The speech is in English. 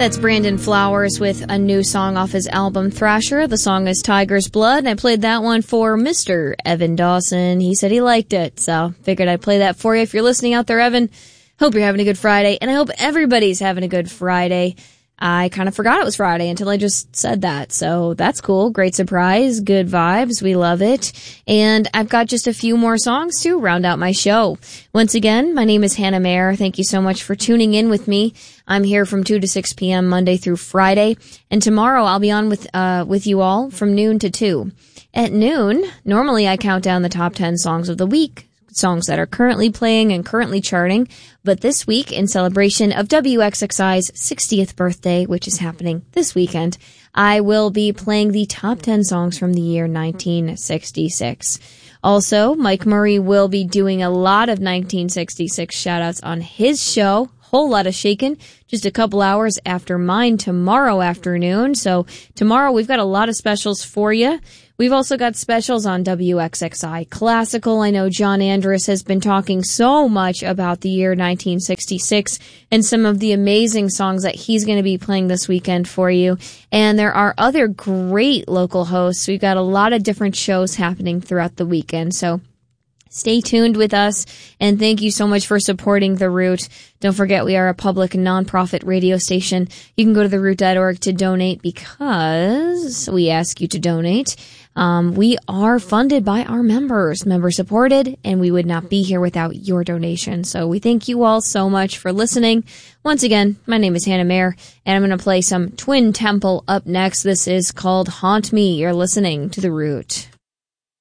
That's Brandon Flowers with a new song off his album Thrasher. The song is Tiger's Blood, and I played that one for Mr. Evan Dawson. He said he liked it, so figured I'd play that for you. If you're listening out there, Evan, hope you're having a good Friday, and I hope everybody's having a good Friday. I kind of forgot it was Friday until I just said that, so that's cool. Great surprise, good vibes, we love it. And I've got just a few more songs to round out my show. Once again, my name is Hannah Mayer. Thank you so much for tuning in with me. I'm here from 2 to 6 p.m. Monday through Friday, and tomorrow I'll be on with you all from noon to 2. At noon, normally I count down the top 10 songs of the week, songs that are currently playing and currently charting, but this week, in celebration of WXXI's 60th birthday, which is happening this weekend, I will be playing the top 10 songs from the year 1966. Also, Mike Murray will be doing a lot of 1966 shoutouts on his show. Whole lot of shakin', just a couple hours after mine tomorrow afternoon. So tomorrow we've got a lot of specials for you. We've also got specials on WXXI Classical. I know John Andrus has been talking so much about the year 1966 and some of the amazing songs that he's going to be playing this weekend for you. And there are other great local hosts. We've got a lot of different shows happening throughout the weekend. So stay tuned with us, and thank you so much for supporting The Root. Don't forget, we are a public nonprofit radio station. You can go to theroot.org to donate because we ask you to donate. We are funded by our members, member-supported, and we would not be here without your donation. So we thank you all so much for listening. Once again, my name is Hannah Mayer, and I'm going to play some Twin Temple up next. This is called Haunt Me. You're listening to The Root.